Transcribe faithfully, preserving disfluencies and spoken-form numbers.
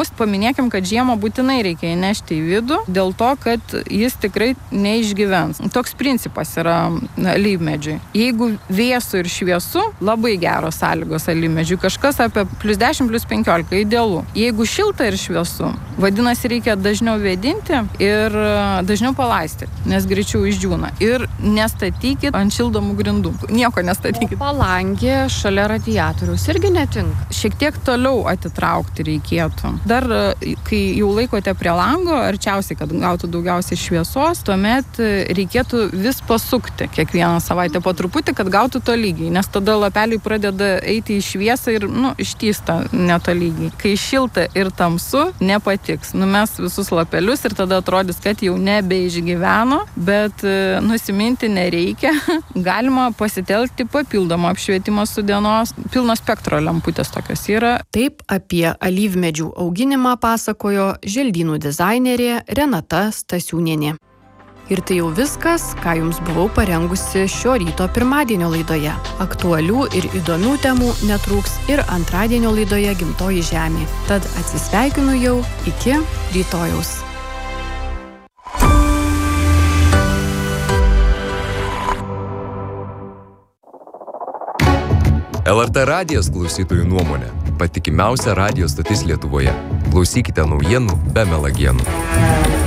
namus. Paminėkim, kad žiemą būtinai reikia įnešti į vidų, dėl to, kad jis tikrai neišgyvens. Toks principas yra alyvmedžiui. Jeigu vėsu ir šviesu, labai geros sąlygos alyvmedžiui. Kažkas apie plius dešimt, plius penkiolika idealu. Jeigu šilta ir šviesu, vadinasi, reikia dažniau vėdinti ir dažniau palaistyti, nes greičiau išdžiūna. Ir nestatykit ant šildomų grindų. Nieko nestatykit. O palangė šalia radiatoriaus irgi netinka. Šiek tiek toliau atitraukti reikėtų. Dar, kai jau laikote prie lango, arčiausiai, kad gautų daugiausiai šviesos, tuomet reikėtų vis pasukti kiekvieną savaitę po truputį, kad gautų tolygiai, nes tada lapeliai pradeda eiti į šviesą ir, nu, ištysta netolygiai. Kai šilta ir tamsu, nepatiks. Numes visus lapelius ir tada atrodys, kad jau nebeišgyveno, bet nusiminti nereikia. Galima pasitelkti papildomą apšvietimą su dienos. Pilno spektro lemputės tokios yra. Taip apie alyvmedžių auginimą pasakojo želdynų dizainerė Renata Stasiūnienė. Ir tai jau viskas, ką jums buvau parengusi šio ryto pirmadienio laidoje. Aktualių ir įdomių temų netrūks ir antradienio laidoje Gimtoji žemė. Tad atsisveikinu jau iki rytojaus. L R T radijas klausytojų nuomonė. Patikimiausia radijo stotis Lietuvoje. Klausykite naujienų be melagienų.